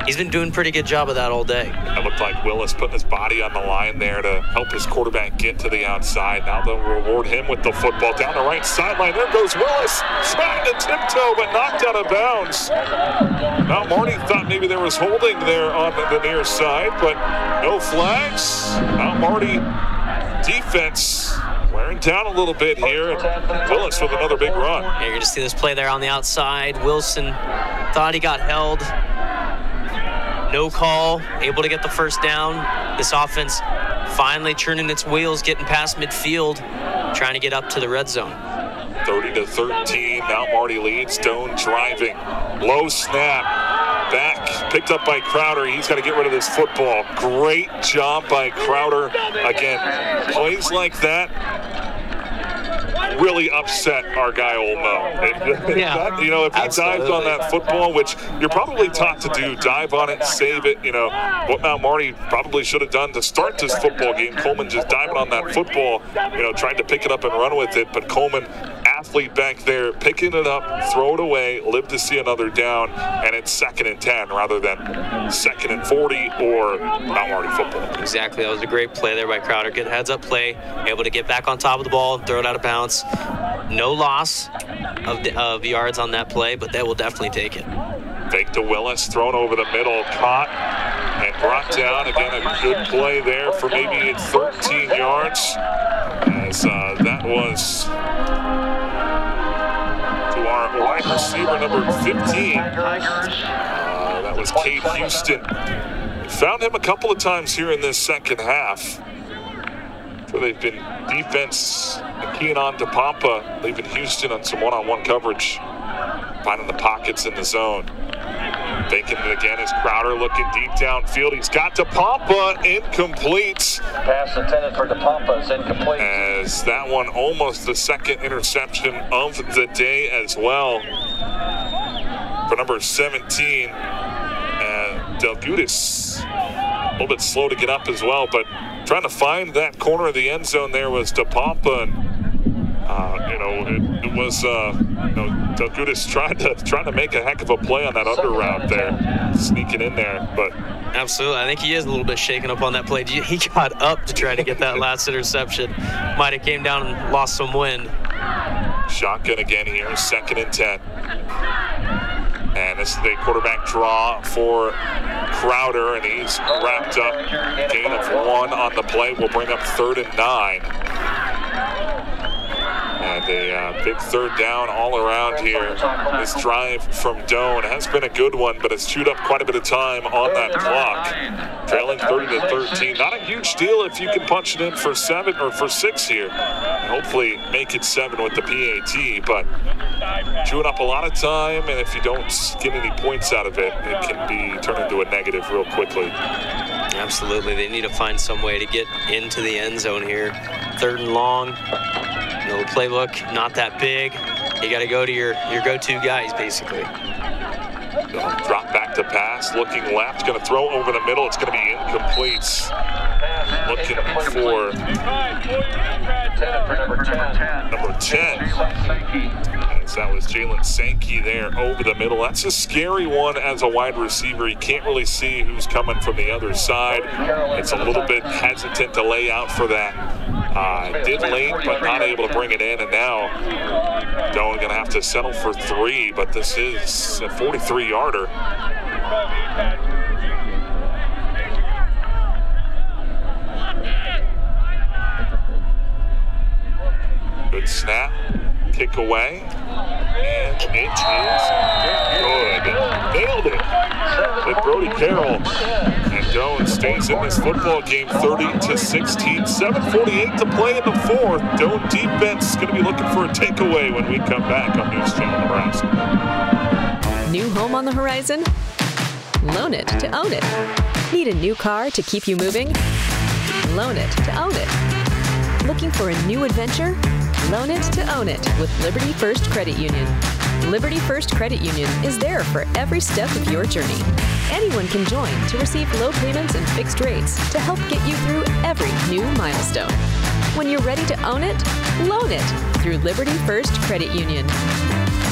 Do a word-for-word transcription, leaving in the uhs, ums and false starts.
he's been doing a pretty good job of that all day. It looked like Willis putting his body on the line there to help his quarterback get to the outside. Now they'll reward him with the football down the right sideline. There goes Willis, trying to tiptoe, but knocked out of bounds. Now Marty thought maybe there was holding there on the near side, but no flags. Now Marty defense wearing down a little bit here, and Willis with another big run. Yeah, you're going to see this play there on the outside. Wilson thought he got held. No call, able to get the first down. This offense finally churning its wheels, getting past midfield, trying to get up to the red zone. thirty to thirteen, now Marty leads. Doan driving, low snap, back, picked up by Crowder. He's got to get rid of this football. Great job by Crowder. Again, plays like that really upset our guy Olmo. Yeah, that, you know, if he absolutely. dives on that football, which you're probably taught to do, dive on it, save it, you know, what Mount Marty probably should have done to start this football game. Coleman just diving on that football, you know, tried to pick it up and run with it, but Coleman, athlete back there, picking it up, throw it away, live to see another down, and it's second and ten rather than second and forty or Mount Marty football. Exactly, that was a great play there by Crowder. Good heads-up play, able to get back on top of the ball and throw it out of bounds. No loss of, the, of yards on that play, but they will definitely take it. Fake to Willis, thrown over the middle, caught and brought down. Again, a good play there for maybe thirteen yards. As uh, that was to our wide receiver number fifteen. Uh, that was Cade Houston. Found him a couple of times here in this second half. So they've been defense keying on to Pampa, leaving Houston on some one-on-one coverage, finding the pockets in the zone. Faking it again as Crowder looking deep downfield. He's got to Pampa, incomplete. Pass intended for DePompa is incomplete. As that one almost the second interception of the day as well. For number seventeen, and Delgudis, a little bit slow to get up as well, but trying to find that corner of the end zone there was DePompa, and uh, you know, it, it was uh, you know, Delgudis trying to trying to make a heck of a play on that under route there, sneaking in there, but absolutely, I think he is a little bit shaken up on that play. He got up to try to get that last interception. Might have came down and lost some wind. Shotgun again here, second and ten. And this is the quarterback draw for Crowder, and he's wrapped up. Gain of one on the play will bring up third and nine. And a uh, big third down all around here. This drive from Doan has been a good one, but it's chewed up quite a bit of time on that clock. Trailing thirty to thirteen. Not a huge deal if you can punch it in for seven or for six here. And hopefully make it seven with the P A T, but chewing up a lot of time, and if you don't get any points out of it, it can be turned into a negative real quickly. Absolutely, they need to find some way to get into the end zone here. Third and long. You know, the playbook not that big. You got to go to your your go-to guys basically. Drop back to pass, looking left, going to throw over the middle. It's going to be incomplete. Looking for number ten. As that was Jalen Sankey there over the middle. That's a scary one as a wide receiver. You can't really see who's coming from the other side. It's a little bit hesitant to lay out for that. Uh, did late, but not able to bring it in, and now Doan going to have to settle for three, but this is a forty-three yarder. Good snap, kick away, and it is good. Nailed it. But Brody Carroll, and Doan stays in this football game thirty to sixteen. seven forty-eight to play in the fourth. Doan defense is going to be looking for a takeaway when we come back on News Channel Nebraska. New home on the horizon? Loan it to own it. Need a new car to keep you moving? Loan it to own it. Looking for a new adventure? Loan it to own it with Liberty First Credit Union. Liberty First Credit Union is there for every step of your journey. Anyone can join to receive low payments and fixed rates to help get you through every new milestone. When you're ready to own it, loan it through Liberty First Credit Union.